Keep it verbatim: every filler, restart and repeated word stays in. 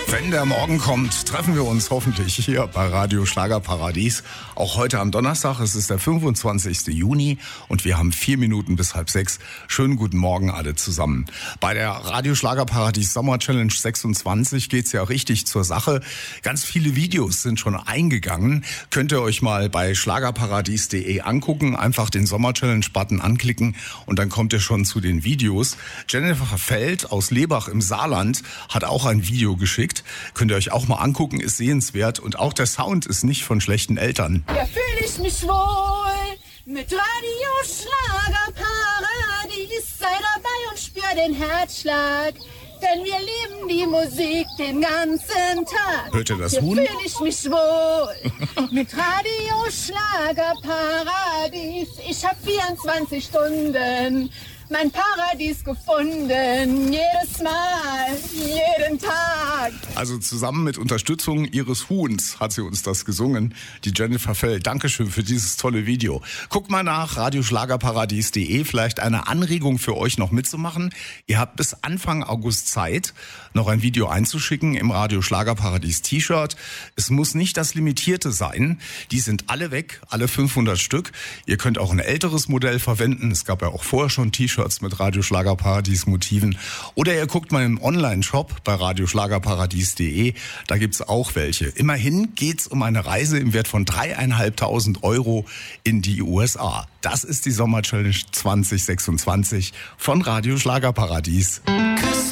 Wenn der Morgen kommt, treffen wir uns hoffentlich hier bei Radio Schlagerparadies. Auch heute am Donnerstag, es ist der fünfundzwanzigsten Juni und wir haben vier Minuten bis halb sechs. Schönen guten Morgen alle zusammen. Bei der Radio Schlagerparadies Sommer Challenge sechsundzwanzig geht's ja richtig zur Sache. Ganz viele Videos sind schon eingegangen. Könnt ihr euch mal bei schlagerparadies punkt de angucken. Einfach den Sommer Challenge Button anklicken und dann kommt ihr schon zu den Videos. Jennifer Feld aus Lebach im Saarland hat auch ein Video geschickt. Könnt ihr euch auch mal angucken, ist sehenswert und auch der Sound ist nicht von schlechten Eltern. Ja, fühl ich mich wohl mit Radio Schlagerparadies. Sei dabei und spür den Herzschlag, denn wir lieben die Musik den ganzen Tag. Hört ihr das Hier Huhn? fühl ich mich wohl mit Radio Schlagerparadies. Ich hab vierundzwanzig Stunden mein Paradies gefunden, jedes Mal, jeden Tag. Also zusammen mit Unterstützung ihres Huhns hat sie uns das gesungen, die Jennifer Feld. Dankeschön für dieses tolle Video. Guckt mal nach radio schlagerparadies punkt de, vielleicht eine Anregung für euch noch mitzumachen. Ihr habt bis Anfang August Zeit, noch ein Video einzuschicken im Radio Schlagerparadies T-Shirt. Es muss nicht das Limitierte sein. Die sind alle weg, alle fünfhundert Stück. Ihr könnt auch ein älteres Modell verwenden. Es gab ja auch vorher schon T-Shirts mit Radio Schlagerparadies Motiven. Oder ihr guckt mal im Online-Shop bei radio schlagerparadies punkt de. Da gibt's auch welche. Immerhin geht's um eine Reise im Wert von dreieinhalbtausend Euro in die U S A. Das ist die Sommer Challenge zwanzig sechsundzwanzig von Radio Schlagerparadies.